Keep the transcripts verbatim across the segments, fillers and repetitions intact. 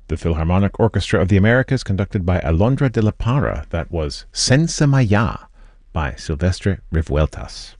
The Philharmonic Orchestra of the Americas, conducted by Alondra de la Parra. That was Senza Maya by Silvestre Revueltas.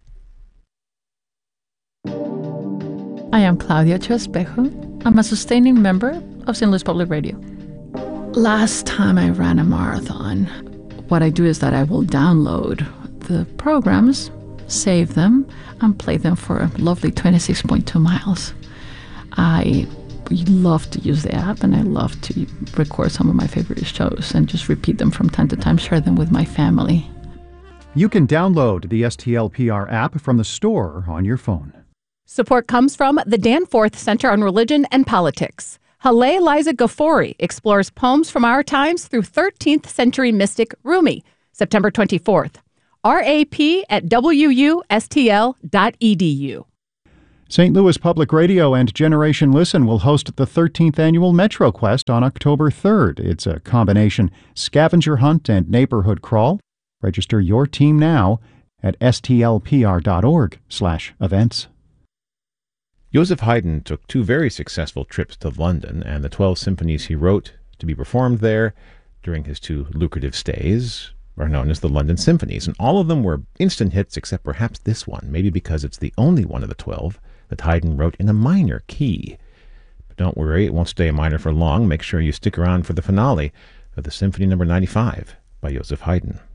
I am Claudia Chespejo. I'm a sustaining member of Saint Louis Public Radio. Last time I ran a marathon, what I do is that I will download the programs, save them, and play them for a lovely twenty-six point two miles. I love to use the app, and I love to record some of my favorite shows and just repeat them from time to time, share them with my family. You can download the S T L P R app from the store on your phone. Support comes from the Danforth Center on Religion and Politics. Haleh Liza Ghaffori explores poems from our times through thirteenth century mystic Rumi, September twenty-fourth. R A P at W U S T L dot E D U. Saint Louis Public Radio and Generation Listen will host the thirteenth annual Metro Quest on October third. It's a combination scavenger hunt and neighborhood crawl. Register your team now at S T L P R dot org slash events. Joseph Haydn took two very successful trips to London, and the twelve symphonies he wrote to be performed there during his two lucrative stays are known as the London Symphonies, and all of them were instant hits except perhaps this one, maybe because it's the only one of the twelve that Haydn wrote in a minor key. But don't worry, it won't stay a minor for long. Make sure you stick around for the finale of the Symphony number ninety-five by Joseph Haydn.